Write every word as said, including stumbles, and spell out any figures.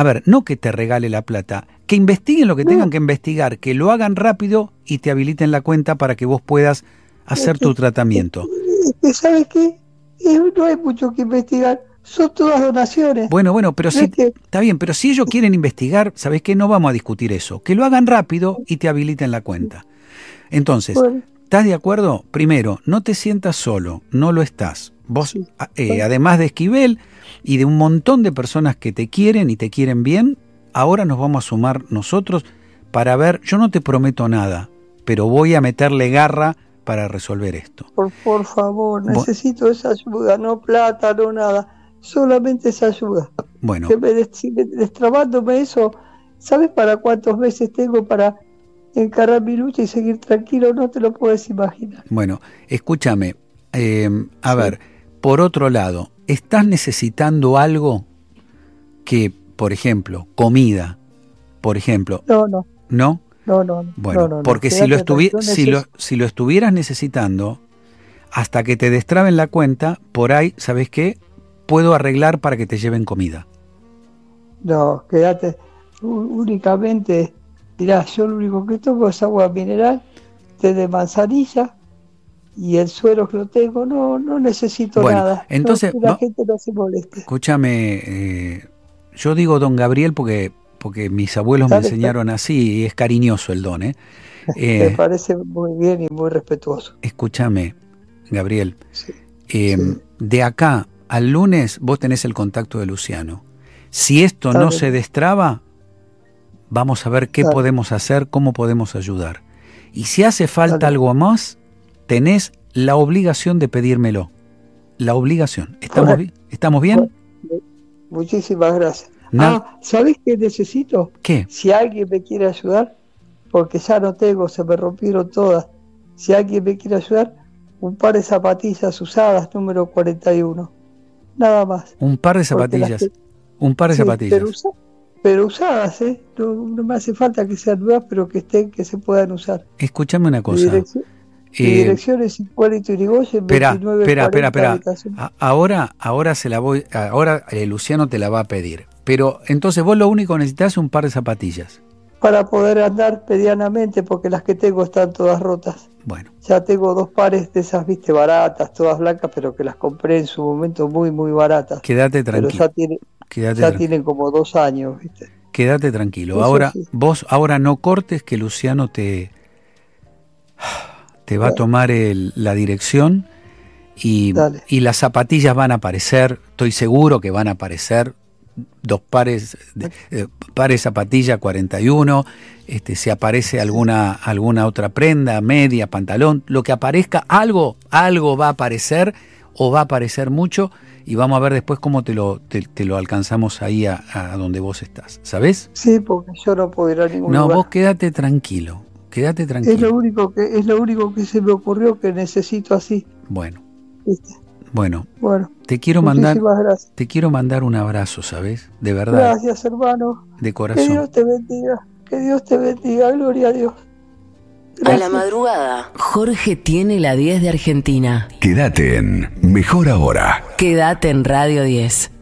a ver, no que te regale la plata, que investiguen lo que no. tengan que investigar, que lo hagan rápido y te habiliten la cuenta para que vos puedas hacer tu tratamiento. ¿Sabes qué? No hay mucho que investigar, son todas donaciones. Bueno, bueno, pero no si, es que... está bien, pero si ellos quieren investigar, ¿sabés qué? No vamos a discutir eso, que lo hagan rápido y te habiliten la cuenta. Entonces, bueno. ¿Estás de acuerdo? Primero, no te sientas solo, no lo estás. Vos, sí. eh, además de Esquivel y de un montón de personas que te quieren y te quieren bien, ahora nos vamos a sumar nosotros para ver, yo no te prometo nada, pero voy a meterle garra para resolver esto. Por, por favor, necesito Bo- esa ayuda, no plata, no nada, solamente esa ayuda. Bueno. Que me des, destrabándome eso, ¿sabes para cuántos meses tengo para encarar mi lucha y seguir tranquilo? No te lo puedes imaginar. Bueno, escúchame, eh, a sí. ver, por otro lado, ¿estás necesitando algo que, por ejemplo, comida, por ejemplo? No, no. ¿No? No, no, no. Bueno, no, no, porque no. si, lo estuvi- si, lo, si lo estuvieras necesitando, hasta que te destraben la cuenta, por ahí, ¿sabes qué? Puedo arreglar para que te lleven comida. No, quédate únicamente... Mirá, yo lo único que tomo es agua mineral, té de manzanilla y el suero que lo tengo, no no necesito bueno, nada. Entonces, no, que la no, gente no se moleste. Escúchame, eh, yo digo don Gabriel porque, porque mis abuelos Dale, me enseñaron así y es cariñoso el don. ¿eh? Eh, Me parece muy bien y muy respetuoso. Escúchame, Gabriel, sí, eh, sí. de acá al lunes vos tenés el contacto de Luciano. Si esto Dale. no se destraba... Vamos a ver qué Dale. podemos hacer, cómo podemos ayudar. Y si hace falta Dale. algo más, tenés la obligación de pedírmelo. La obligación. ¿Estamos, bueno. ¿estamos bien? Bueno, muchísimas gracias. Na- ah, ¿sabés qué necesito? ¿Qué? Si alguien me quiere ayudar, porque ya no tengo, se me rompieron todas. Si alguien me quiere ayudar, un par de zapatillas usadas, número cuarenta y uno. Nada más. Un par de zapatillas. Que... Un par de sí, zapatillas. Pero usa... Pero usadas, ¿eh? No, no me hace falta que sean nuevas, pero que estén, que se puedan usar. Escúchame una cosa. Mi dirección, eh, mi dirección es Hipólito Yrigoyen, veintinueve cuarenta. Espera, espera, espera. Ahora, ahora se la voy, ahora eh, Luciano te la va a pedir. Pero entonces vos lo único que necesitas es un par de zapatillas. Para poder andar medianamente, porque las que tengo están todas rotas. Bueno. Ya tengo dos pares de esas, viste, baratas, todas blancas, pero que las compré en su momento muy, muy baratas. Quédate tranquilo. Pero ya tiene... Quédate ya tranquilo. Tienen como dos años, ¿viste? Quédate tranquilo. Eso ahora, sí. vos, ahora no cortes que Luciano te, te va Dale. a tomar el, la dirección y, y las zapatillas van a aparecer. Estoy seguro que van a aparecer dos pares de, de pares zapatilla cuarenta y uno. Este, si aparece alguna alguna otra prenda, media, pantalón, lo que aparezca, algo, algo va a aparecer o va a aparecer mucho. Y vamos a ver después cómo te lo te, te lo alcanzamos ahí a, a donde vos estás, ¿sabés? Sí, porque yo no puedo ir a ningún no, lugar. No, vos quédate tranquilo, quédate tranquilo. Es lo único que es lo único que se me ocurrió que necesito así. Bueno, ¿viste? Bueno, bueno, te quiero mandar, gracias. te quiero mandar un abrazo, ¿sabés? De verdad. Gracias, hermano. De corazón. Que Dios te bendiga, que Dios te bendiga, gloria a Dios. Gracias. A la madrugada, Jorge tiene la diez de Argentina. Quédate en Mejor Ahora. Quédate en Radio diez.